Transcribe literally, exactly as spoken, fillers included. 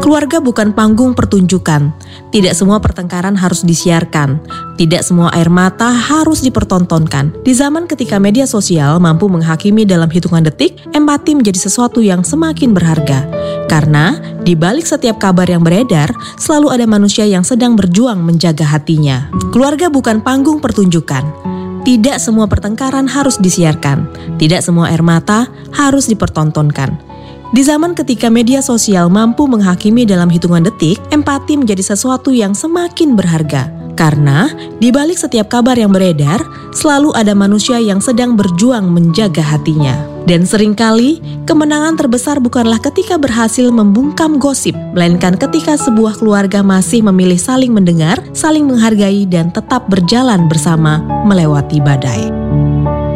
Keluarga bukan panggung pertunjukan. Tidak semua pertengkaran harus disiarkan. Tidak semua air mata harus dipertontonkan. Di zaman ketika media sosial mampu menghakimi dalam hitungan detik, empati menjadi sesuatu yang semakin berharga. Karena di balik setiap kabar yang beredar, selalu ada manusia yang sedang berjuang menjaga hatinya. Keluarga bukan panggung pertunjukan. Tidak semua pertengkaran harus disiarkan. Tidak semua air mata harus dipertontonkan. Di zaman ketika media sosial mampu menghakimi dalam hitungan detik, empati menjadi sesuatu yang semakin berharga. Karena di balik setiap kabar yang beredar, selalu ada manusia yang sedang berjuang menjaga hatinya. Dan seringkali, kemenangan terbesar bukanlah ketika berhasil membungkam gosip, melainkan ketika sebuah keluarga masih memilih saling mendengar, saling menghargai, dan tetap berjalan bersama melewati badai.